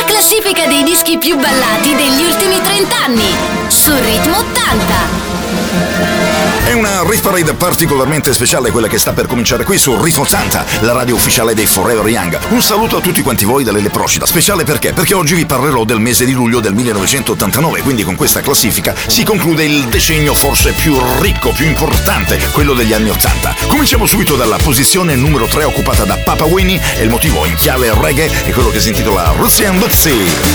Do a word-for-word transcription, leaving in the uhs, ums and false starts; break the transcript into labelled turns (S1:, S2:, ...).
S1: classifica dei dischi più ballati degli ultimi trent'anni su Ritmo ottanta.
S2: È una Rit Parade particolarmente speciale quella che sta per cominciare qui su Ritmo ottanta, la radio ufficiale dei Forever Young. Un saluto a tutti quanti voi da Lele Procida. Speciale perché? Perché oggi vi parlerò del mese di luglio del millenovecentottantanove, quindi con questa classifica si conclude il decennio forse più ricco, più importante, quello degli anni ottanta. Cominciamo subito dalla posizione numero tre occupata da Papa Winnie e il motivo in chiave reggae è quello che si intitola Rootsy and Bootsy.